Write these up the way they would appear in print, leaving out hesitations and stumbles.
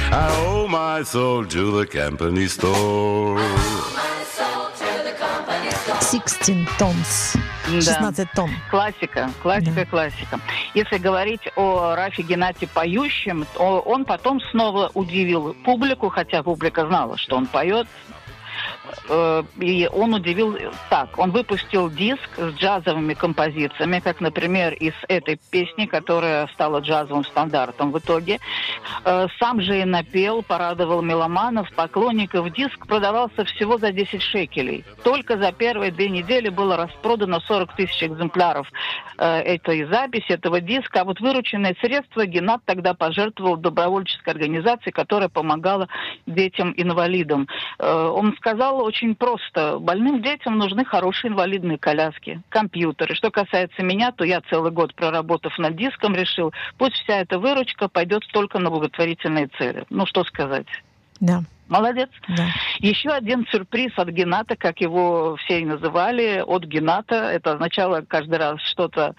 I owe my soul to the company store. 16 tons. 16 тонн. Классика. Если говорить о Рафе Геннати поющем, то он потом снова удивил публику, хотя публика знала, что он поет. И он удивил так. Он выпустил диск с джазовыми композициями, как, например, из этой песни, которая стала джазовым стандартом в итоге. Сам же и напел, порадовал меломанов, поклонников. Диск продавался всего за 10 шекелей. Только за первые 2 недели было распродано 40 тысяч экземпляров этой записи, этого диска. А вот вырученные средства Геннат тогда пожертвовал добровольческой организации, которая помогала детям-инвалидам. Он сказал очень просто: больным детям нужны хорошие инвалидные коляски, компьютеры. Что касается меня, то я целый год, проработав над диском, решил, пусть вся эта выручка пойдет только на благотворительные цели. Ну, что сказать. Да. Молодец. Да. Еще один сюрприз от Генната, как его все и называли, от Генната. Это означало каждый раз что-то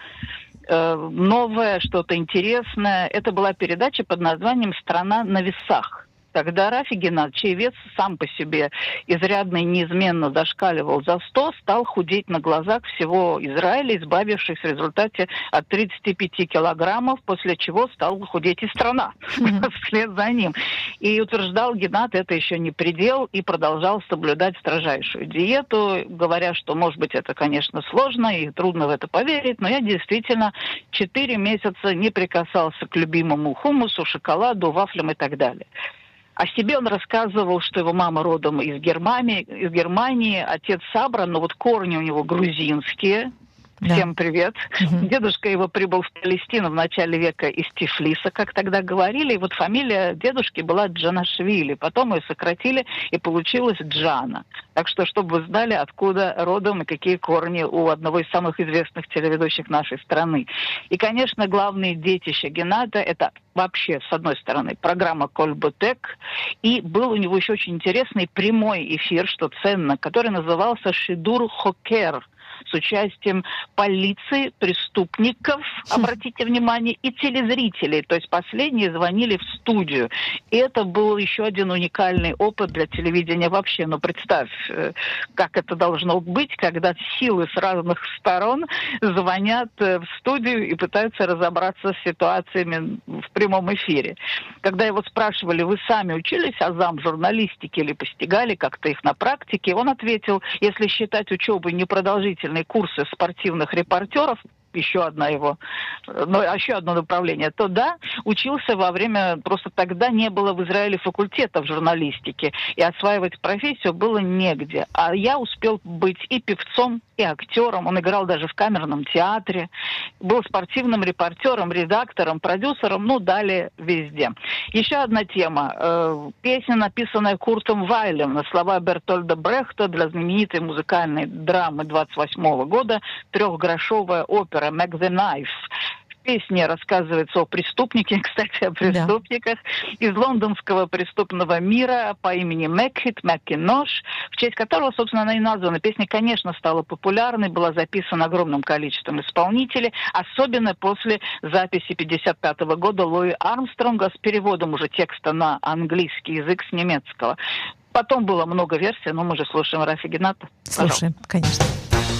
новое, что-то интересное. Это была передача под названием «Страна на весах». Когда Рафи Геннат, чей вес сам по себе изрядно и неизменно зашкаливал за 100, стал худеть на глазах всего Израиля, избавившись в результате от 35 килограммов, после чего стал худеть и страна вслед за ним. И утверждал Геннат, это еще не предел, и продолжал соблюдать строжайшую диету, говоря, что, может быть, это, конечно, сложно и трудно в это поверить, но я действительно 4 месяца не прикасался к любимому хумусу, шоколаду, вафлям и так далее. О себе он рассказывал, что его мама родом из Германии, отец Сабра, но вот корни у него грузинские. Да. Всем привет. Дедушка его прибыл в Палестину в начале века из Тифлиса, как тогда говорили. И вот фамилия дедушки была Джанашвили. Потом ее сократили, и получилось Джана. Так что, чтобы вы знали, откуда родом и какие корни у одного из самых известных телеведущих нашей страны. И, конечно, главные детища Генната — это вообще, с одной стороны, программа «Кольбутек», и был у него еще очень интересный прямой эфир, что ценно, который назывался «Шидур Хокер», с участием полиции, преступников, обратите внимание, и телезрителей. То есть последние звонили в студию. И это был еще один уникальный опыт для телевидения вообще. Но представь, как это должно быть, когда силы с разных сторон звонят в студию и пытаются разобраться с ситуациями в прямом эфире. Когда его спрашивали, вы сами учились азам журналистики или постигали как-то их на практике, он ответил, если считать учебой непродолжительной курсы спортивных репортеров, еще одно направление, то да, учился во время, просто тогда не было в Израиле факультетов журналистики, и осваивать профессию было негде. А я успел быть и певцом, и актером, он играл даже в камерном театре, был спортивным репортером, редактором, продюсером, далее везде. Еще одна тема. Песня, написанная Куртом Вайлем на слова Бертольда Брехта для знаменитой музыкальной драмы 28 года «Трехгрошовая опера» «Make the Knife». В песне рассказывается о преступнике, кстати, о преступниках, из лондонского преступного мира по имени Мэкхит Маккинош, в честь которого, собственно, она и названа. Песня, конечно, стала популярной, была записана огромным количеством исполнителей, особенно после записи 1955 года Луи Армстронга с переводом уже текста на английский язык с немецкого. Потом было много версий, но мы же слушаем Рафи Генната. Слушаем, конечно.